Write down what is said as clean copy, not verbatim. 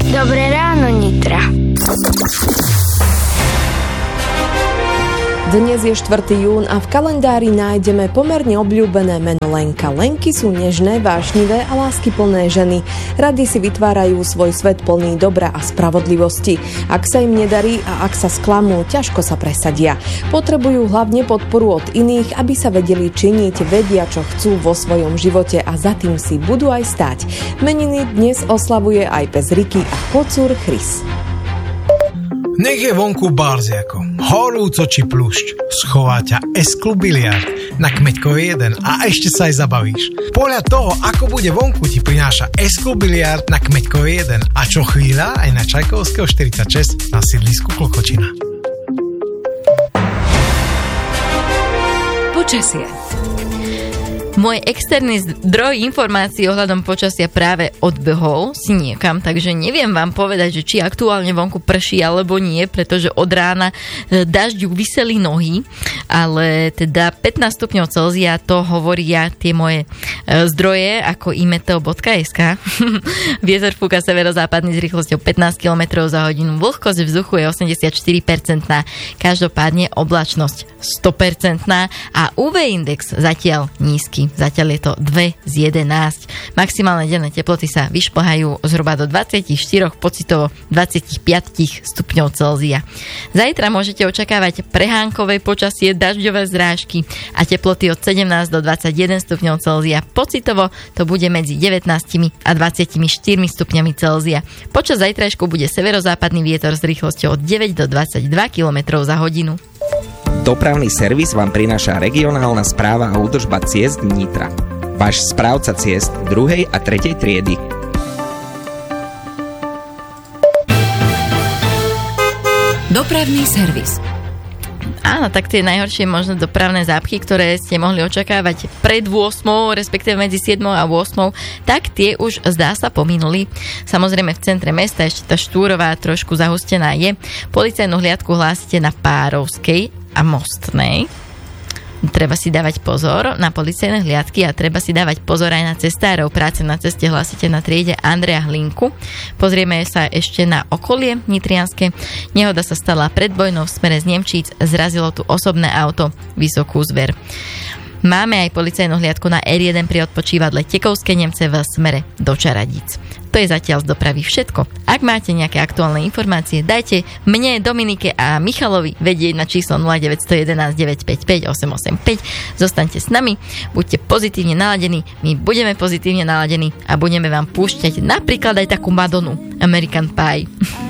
Dobré ráno, Nitra. Dnes je 4. jún a v kalendári nájdeme pomerne obľúbené meno Lenka. Lenky sú nežné, vášnivé a láskyplné ženy. Rady si vytvárajú svoj svet plný dobra a spravodlivosti. Ak sa im nedarí a ak sa sklamú, ťažko sa presadia. Potrebujú hlavne podporu od iných, aby sa vedeli činiť, vedia, čo chcú vo svojom živote a za tým si budú aj stáť. Meniny dnes oslavuje aj pes Riky a kocúr Chris. Nech je vonku barziako, horúco či plušť, schová ťa S-Klub biliard na Kmeďkovej 1 a ešte sa aj zabavíš. Podľa toho, ako bude vonku, ti prináša S-Klub biliard na Kmeďkovej 1 a čo chvíľa aj na Čajkovského 46 na sídlisku Klokočina. Počasie. Môj externý zdroj informácií ohľadom počasia práve odbehol si niekam, takže neviem vám povedať, že či aktuálne vonku prší alebo nie, pretože od rána dažďu viseli nohy, ale teda 15 stupňov Celzia, to hovoria tie moje zdroje ako imeteo.sk. Vietor fúka severozápadný s rýchlosťou 15 km za hodinu, vlhkosť vzduchu je 84%, každopádne oblačnosť 100% a UV index zatiaľ nízky. Zatiaľ je to 2 z 11. Maximálne denné teploty sa vyšplhajú zhruba do 24, pocitovo 25 stupňov Celzia. Zajtra môžete očakávať prehánkové počasie, dažďové zrážky a teploty od 17 do 21 stupňov Celzia. Pocitovo to bude medzi 19 a 24 stupňami Celzia. Počas zajtrajšku bude severozápadný vietor s rýchlosťou od 9 do 22 km za hodinu. Dopravný servis vám prináša regionálna správa a údržba ciest Nitra. Váš správca ciest 2. a 3. triedy. Dopravný servis. Áno, tak tie najhoršie možno dopravné zápchy, ktoré ste mohli očakávať pred 8, respektíve medzi 7 a 8, tak tie už zdá sa pominuli. Samozrejme v centre mesta ešte tá Štúrová trošku zahustená je. Policajnú hliadku hlásite na Párovskej a Mostnej. Treba si dávať pozor na policajné hliadky a treba si dávať pozor aj na cestárov. Práce na ceste hlásite na triede Andreja Hlinku. Pozrieme sa ešte na okolie nitrianske. Nehoda sa stala pred Bojnou v smere z Nemčíc. Zrazilo tu osobné auto Vysokú Zver. Máme aj policajnú hliadku na R1 pri odpočívadle Tekovské Nemce v smere do Čaradíc. To je zatiaľ z dopravy všetko. Ak máte nejaké aktuálne informácie, dajte mne, Dominike a Michalovi vedieť na číslo 0911 955 885. Zostaňte s nami, buďte pozitívne naladení, my budeme pozitívne naladení a budeme vám púšťať napríklad aj takú Madonu, American Pie.